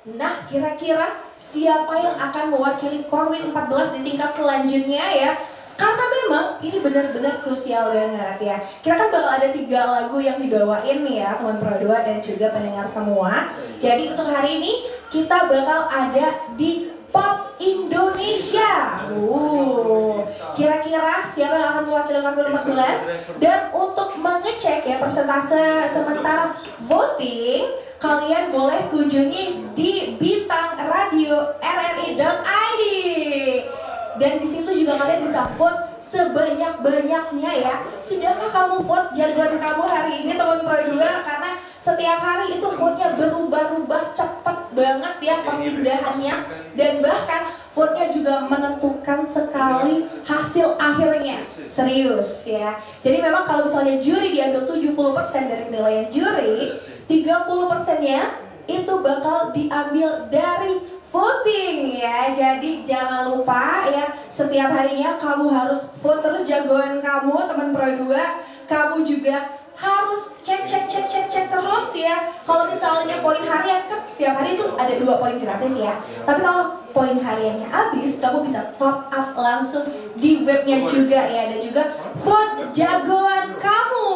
Nah, kira-kira siapa yang akan mewakili Korwil 14 di tingkat selanjutnya ya? Karena memang ini benar-benar krusial banget ya. Kita kan bakal ada 3 lagu yang dibawain nih ya teman Pro 2 dan juga pendengar semua. Jadi untuk hari ini kita bakal ada di Pop Indonesia. Kira-kira siapa yang akan mewakili Korwil 14? Dan untuk mengecek ya persentase sementara voting, kalian boleh kunjungi di Bintang Radio RRI.id. Dan di situ juga kalian bisa vote sebanyak-banyaknya ya. Sudahkah kamu vote jagoan kamu hari ini teman Pro 2? Karena setiap hari itu vote-nya berubah-ubah cepat banget ya pemindahannya. Dan bahkan vote-nya juga menentukan sekali hasil akhirnya. Serius ya. Jadi memang kalau misalnya juri diambil 70% dari penilaian juri, 30%-nya itu bakal diambil dari voting ya. Jadi jangan lupa ya, setiap harinya kamu harus vote terus jagoan kamu teman Pro 2. Kamu juga harus cek terus ya. Kalau misalnya poin harian kan setiap hari itu ada 2 poin gratis ya. Tapi kalau poin hariannya habis, kamu bisa top up langsung di webnya juga ya. Dan juga vote jagoan kamu.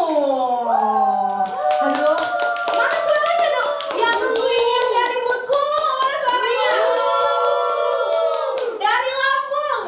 Aduh, mana suaranya dong? Yang nungguin yang dari Moodku, mana suaranya? Dari Lampung,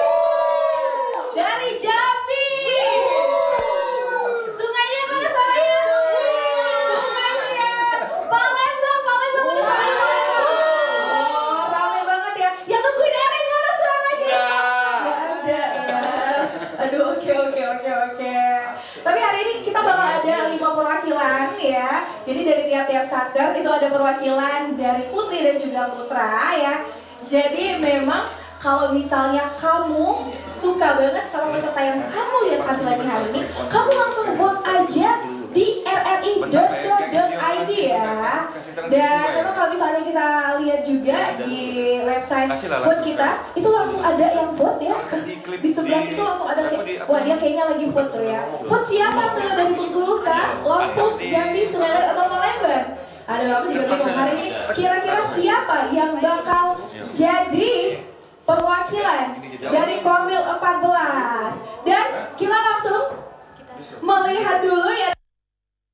dari Jambi, Sungainya mana suaranya? Sungainya, Palembang mana suaranya? Oh, rame banget ya. Yang nungguin Erin mana suaranya? Gak ada ya. Aduh, oke. Tapi hari ini kita bakal ada 5 perwakilan ya. Jadi dari tiap-tiap satker itu ada perwakilan dari putri dan juga putra ya. Jadi memang kalau misalnya kamu suka banget sama peserta yang kamu lihat tampilannya hari ini, kamu langsung vote aja di rri.co.id ya. Dan memang kalau misalnya kita lihat juga di website vote kita, itu langsung ada yang vote ya. Di sebelah situ langsung ada kayak, wah dia kayaknya lagi vote tuh ya. Vote siapa tuh dari Bengkulu kah, Lampung, Jambi, Semarang atau Palembang? Aduh, aku juga bingung hari ini. Kira-kira siapa yang bakal jadi perwakilan dari Korwil 14? Dan kita langsung melihat dulu ya.